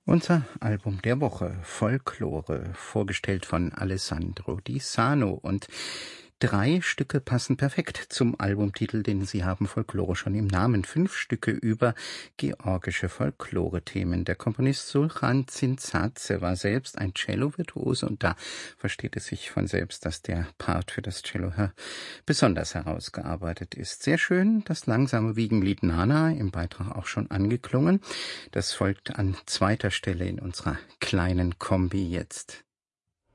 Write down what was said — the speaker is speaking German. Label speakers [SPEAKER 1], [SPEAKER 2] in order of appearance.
[SPEAKER 1] Unser Album der Woche, Folklore, vorgestellt von Alessandro Di Sano. Und 3 Stücke passen perfekt zum Albumtitel, denn sie haben Folklore schon im Namen. 5 Stücke über georgische Folklore-Themen. Der Komponist Sulhan Zintzadze war selbst ein Cello-Virtuose und da versteht es sich von selbst, dass der Part für das Cello besonders herausgearbeitet ist. Sehr schön, das langsame Wiegenlied Nana, im Beitrag auch schon angeklungen. Das folgt an zweiter Stelle in unserer kleinen Kombi jetzt.